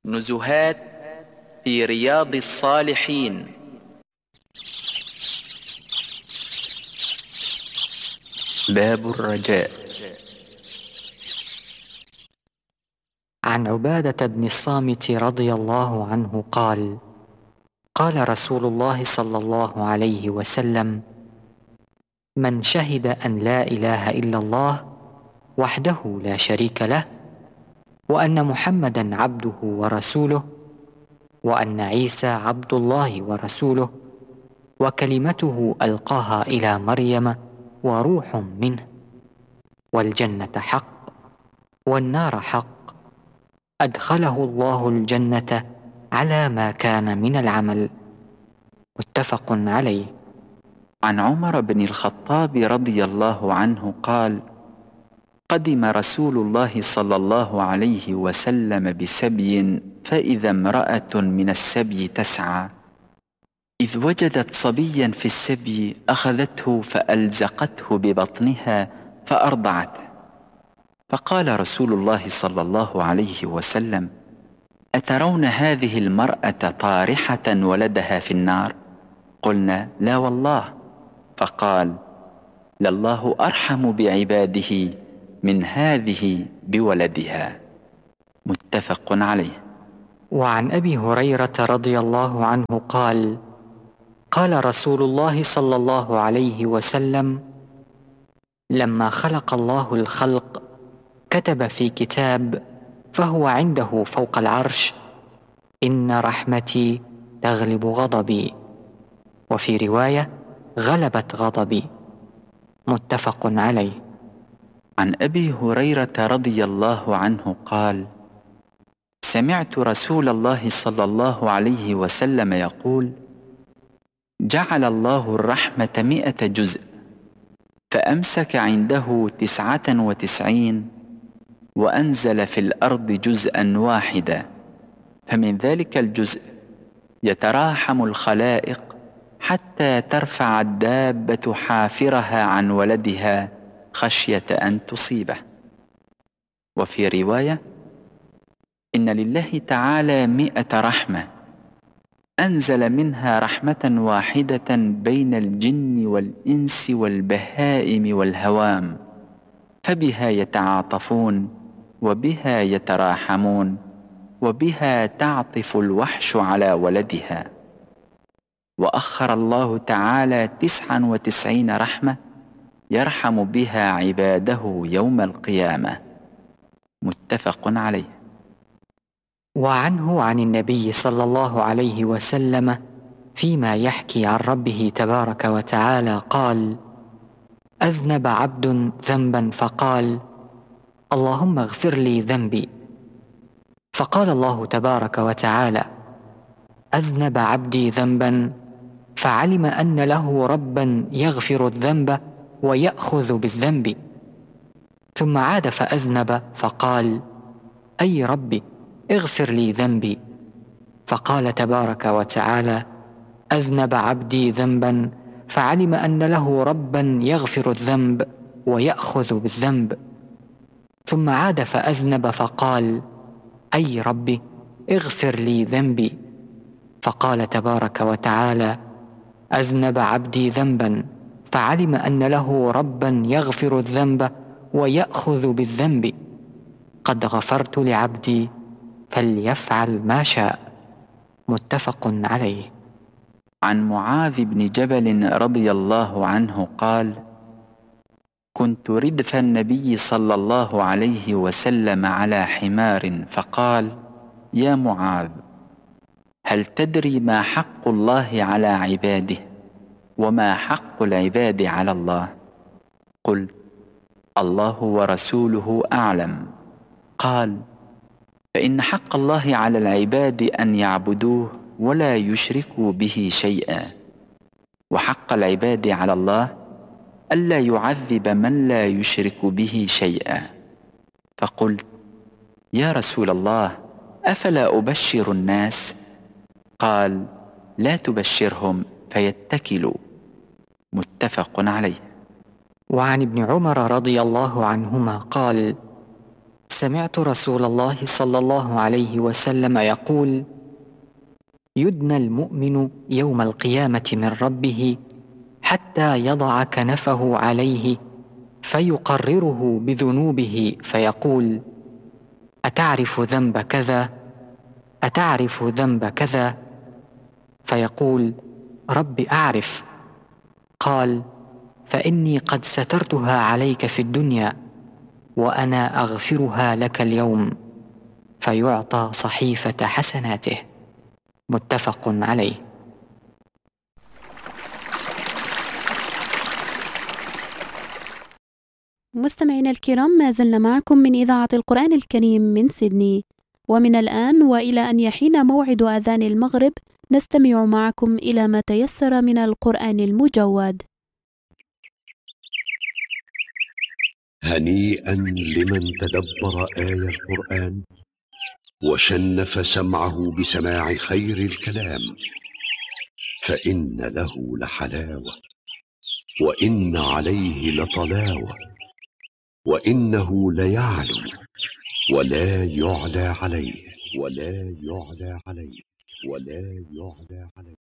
نزهات في رياض الصالحين. باب الرجاء. عن عبادة بن الصامت رضي الله عنه قال: قال رسول الله صلى الله عليه وسلم: من شهد أن لا إله إلا الله وحده لا شريك له، وأن محمدا عبده ورسوله، وأن عيسى عبد الله ورسوله، وكلمته ألقاها إلى مريم وروح منه، والجنة حق والنار حق، أدخله الله الجنة على ما كان من العمل. متفق عليه. عن عمر بن الخطاب رضي الله عنه قال: قدم رسول الله صلى الله عليه وسلم بسبي، فإذا امرأة من السبي تسعى، إذ وجدت صبيا في السبي أخذته فألزقته ببطنها فأرضعته، فقال رسول الله صلى الله عليه وسلم: أترون هذه المرأة طارحة ولدها في النار؟ قلنا: لا والله. فقال: لله أرحم بعباده من هذه بولدها. متفق عليه. وعن أبي هريرة رضي الله عنه قال: قال رسول الله صلى الله عليه وسلم: لما خلق الله الخلق كتب في كتاب فهو عنده فوق العرش: إن رحمتي تغلب غضبي، وفي رواية: غلبت غضبي. متفق عليه. عن أبي هريرة رضي الله عنه قال: سمعت رسول الله صلى الله عليه وسلم يقول: جعل الله الرحمة 100 جزء، فأمسك عنده 99 وأنزل في الأرض جزءا واحدا، فمن ذلك الجزء يتراحم الخلائق حتى ترفع الدابة حافرها عن ولدها خشية أن تصيبه. وفي رواية: إن لله تعالى 100 رحمة، أنزل منها رحمة واحدة بين الجن والإنس والبهائم والهوام، فبها يتعاطفون، وبها يتراحمون، وبها تعطف الوحش على ولدها. وأخر الله تعالى 99 رحمة يرحم بها عباده يوم القيامة. متفق عليه. وعنه عن النبي صلى الله عليه وسلم فيما يحكي عن ربه تبارك وتعالى قال: أذنب عبد ذنبا فقال: اللهم اغفر لي ذنبي، فقال الله تبارك وتعالى: أذنب عبدي ذنبا فعلم أن له ربا يغفر الذنب ويأخذ بالذنب، ثم عاد فأذنب فقال: أي ربي اغفر لي ذنبي، فقال تبارك وتعالى: أذنب عبدي ذنبا فعلم أن له ربا يغفر الذنب ويأخذ بالذنب، ثم عاد فأذنب فقال: أي ربي اغفر لي ذنبي، فقال تبارك وتعالى: أذنب عبدي ذنبا فعلم أن له ربا يغفر الذنب ويأخذ بالذنب، قد غفرت لعبدي فليفعل ما شاء. متفق عليه. عن معاذ بن جبل رضي الله عنه قال: كنت ردف النبي صلى الله عليه وسلم على حمار، فقال: يا معاذ، هل تدري ما حق الله على عباده وما حق العباد على الله؟ قلت: الله ورسوله أعلم. قال: فإن حق الله على العباد أن يعبدوه ولا يشركوا به شيئا، وحق العباد على الله ألا يعذب من لا يشرك به شيئا. فقلت: يا رسول الله، أفلا أبشر الناس؟ قال: لا تبشرهم فيتكلوا. متفق عليه. وعن ابن عمر رضي الله عنهما قال: سمعت رسول الله صلى الله عليه وسلم يقول: يدنى المؤمن يوم القيامة من ربه حتى يضع كنفه عليه فيقرره بذنوبه فيقول: أتعرف ذنب كذا؟ أتعرف ذنب كذا؟ فيقول: رب أعرف. قال: فإني قد سترتها عليك في الدنيا وأنا أغفرها لك اليوم. فيعطى صحيفة حسناته. متفق عليه. مستمعينا الكرام، ما زلنا معكم من إذاعة القرآن الكريم من سيدني، ومن الآن وإلى أن يحين موعد أذان المغرب نستمع معكم إلى ما تيسر من القرآن المجود. هنيئا لمن تدبر آية القرآن وشنف سمعه بسماع خير الكلام، فإن له لحلاوة وإن عليه لطلاوة، وإنه ليعلو ولا يعلى عليه، ولا يعلى عليه، ولا يعلى عليه.